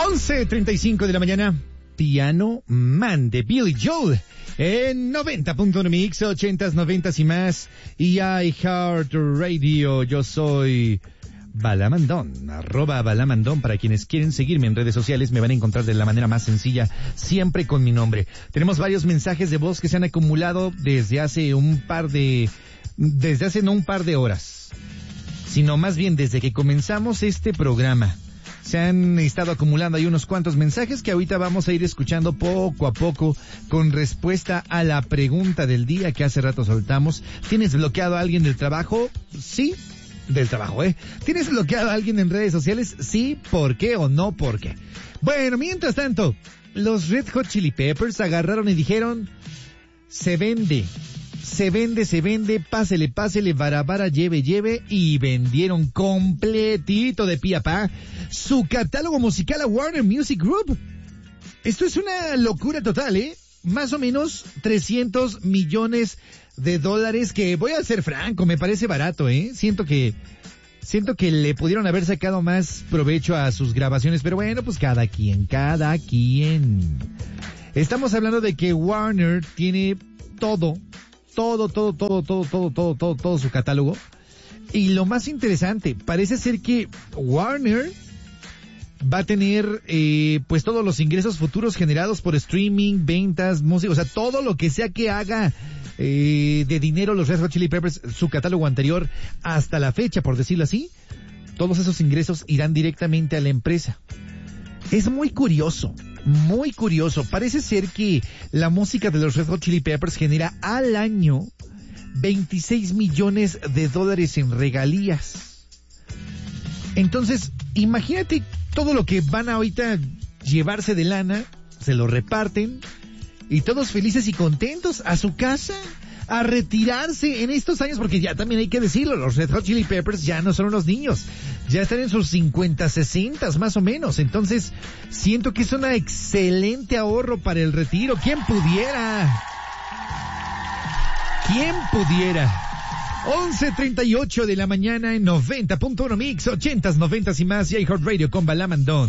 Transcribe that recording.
11:35 de la mañana. Piano Man de Billy Joel en 90.1 Mix, 80s, 90s y más. Y iHeart Radio. Yo soy Balamandón, @Balamandón. Para quienes quieren seguirme en redes sociales, me van a encontrar de la manera más sencilla, siempre con mi nombre. Tenemos varios mensajes de voz que se han acumulado desde hace no un par de horas, sino más bien desde que comenzamos este programa. Se han estado acumulando ahí unos cuantos mensajes que ahorita vamos a ir escuchando poco a poco con respuesta a la pregunta del día que hace rato soltamos. ¿Tienes bloqueado a alguien del trabajo? Sí, del trabajo, ¿Tienes bloqueado a alguien en redes sociales? Sí, ¿por qué o no por qué? Bueno, mientras tanto, los Red Hot Chili Peppers agarraron y dijeron, se vende, pásele, vara, lleve, y vendieron completito de pie a pa su catálogo musical a Warner Music Group. Esto es una locura total, Más o menos $300 millones, que, voy a ser franco, me parece barato, Siento que le pudieron haber sacado más provecho a sus grabaciones, pero bueno, pues cada quien. Estamos hablando de que Warner tiene todo su catálogo. Y lo más interesante, parece ser que Warner va a tener pues todos los ingresos futuros generados por streaming, ventas, música, o sea, todo lo que sea que haga de dinero los Red Hot Chili Peppers, su catálogo anterior hasta la fecha, por decirlo así, todos esos ingresos irán directamente a la empresa. Es muy curioso. Parece ser que la música de los Red Hot Chili Peppers genera al año $26 millones en regalías. Entonces, imagínate todo lo que van a ahorita llevarse de lana, se lo reparten, y todos felices y contentos a su casa, a retirarse en estos años, porque ya también hay que decirlo, los Red Hot Chili Peppers ya no son unos niños, ya están en sus 50, 60 más o menos. Entonces siento que es un excelente ahorro para el retiro. ¿Quién pudiera? 11:38 de la mañana en 90.1 Mix, 80s, 90s y más, y iHeart Radio con Balamandón.